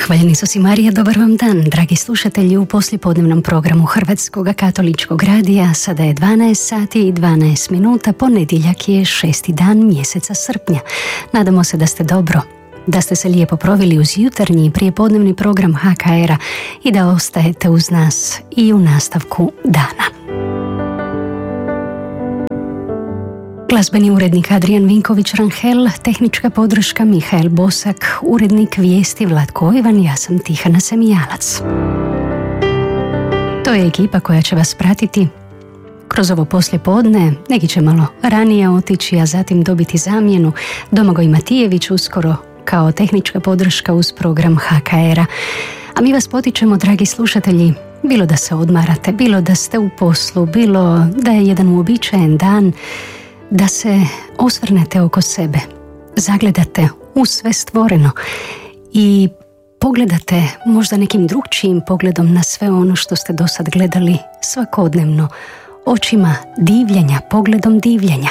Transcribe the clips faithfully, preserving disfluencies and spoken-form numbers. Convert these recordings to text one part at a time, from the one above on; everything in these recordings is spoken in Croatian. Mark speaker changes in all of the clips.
Speaker 1: Hvaljeni Isus i Marija, dobar vam dan, dragi slušatelji, u poslijepodnevnom programu Hrvatskog katoličkog radija. Sada je dvanaest sati i dvanaest minuta, ponedjeljak je šesti dan mjeseca srpnja. Nadamo se da ste dobro, da ste se lijepo proveli uz jutarnji prijepodnevni program H K R-a i da ostajete uz nas i u nastavku dana. Glazbeni urednik Adrijan Vinković-Ranhel, tehnička podrška Mihael Bosak, urednik vijesti Vlatko Ivan, ja sam Tihana Semijalac. To je ekipa koja će vas pratiti kroz ovo poslijepodne. Neki će malo ranije otići, a zatim dobiti zamjenu. Domagoj Matijević uskoro kao tehnička podrška uz program H K R-a. A mi vas potičemo, dragi slušatelji, bilo da se odmarate, bilo da ste u poslu, bilo da je jedan uobičajen dan, da se osvrnete oko sebe, zagledate u sve stvoreno i pogledate možda nekim drugčijim pogledom na sve ono što ste do sad gledali svakodnevno, očima divljenja, pogledom divljenja.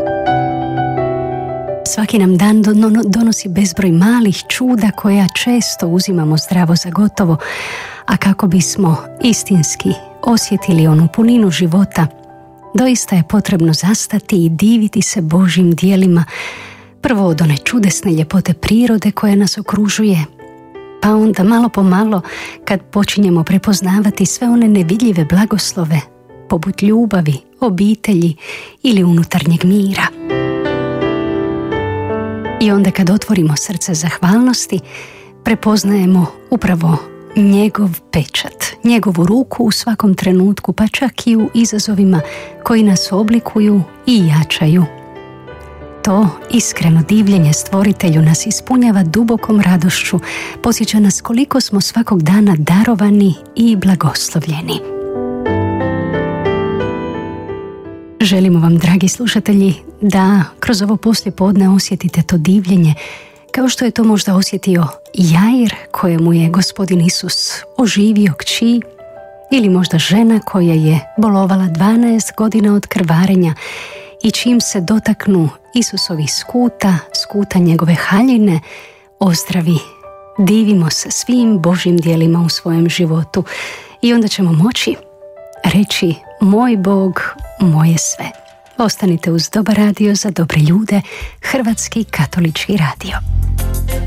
Speaker 1: Svaki nam dan donosi bezbroj malih čuda koja često uzimamo zdravo za gotovo, a kako bismo istinski osjetili onu puninu života, doista je potrebno zastati i diviti se Božjim djelima, prvo od one čudesne ljepote prirode koja nas okružuje, pa onda malo po malo kad počinjemo prepoznavati sve one nevidljive blagoslove, poput ljubavi, obitelji ili unutarnjeg mira. I onda kad otvorimo srce zahvalnosti, prepoznajemo upravo njegov pečat, njegovu ruku u svakom trenutku, pa čak i u izazovima koji nas oblikuju i jačaju. To iskreno divljenje stvoritelju nas ispunjava dubokom radošću, podsjeća nas koliko smo svakog dana darovani i blagoslovljeni. Želimo vam, dragi slušatelji, da kroz ovo poslijepodne osjetite to divljenje, kao što je to možda osjetio Jair, kojemu je Gospodin Isus oživio kći, ili možda žena koja je bolovala dvanaest godina od krvarenja i čim se dotaknu Isusovih skuta, skuta njegove haljine, ozdravi. Divimo se svim Božjim djelima u svojem životu i onda ćemo moći reći: moj Bog, moje sve. Ostanite uz Dobar radio za dobre ljude, Hrvatski katolički radio.